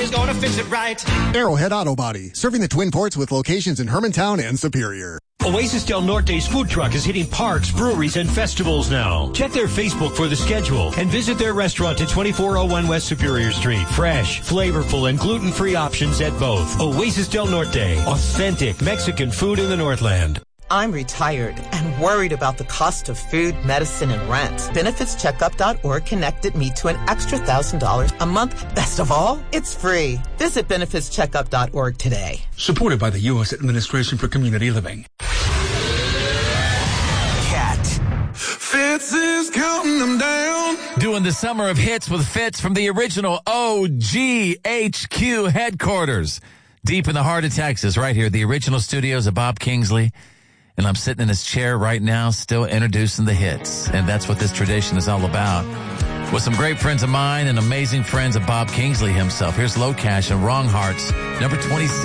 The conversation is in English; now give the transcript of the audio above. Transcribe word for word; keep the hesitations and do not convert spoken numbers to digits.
Somebody's gonna fix it right. Arrowhead Auto Body, serving the Twin Ports with locations in Hermantown and Superior. Oasis Del Norte's food truck is hitting parks, breweries, and festivals now. Check their Facebook for the schedule and visit their restaurant at twenty-four oh one West Superior Street. Fresh, flavorful, and gluten-free options at both. Oasis Del Norte, authentic Mexican food in the Northland. I'm retired and worried about the cost of food, medicine, and rent. benefits checkup dot org connected me to an extra one thousand dollars a month. Best of all, it's free. Visit benefits checkup dot org today. Supported by the U S Administration for Community Living. Cat. Fitz is counting them down. Doing the summer of hits with Fitz from the original O G H Q headquarters. Deep in the heart of Texas, right here, the original studios of Bob Kingsley. And I'm sitting in this chair right now, still introducing the hits. And that's what this tradition is all about. With some great friends of mine and amazing friends of Bob Kingsley himself. Here's Low Cash and Wrong Hearts, number twenty-seven.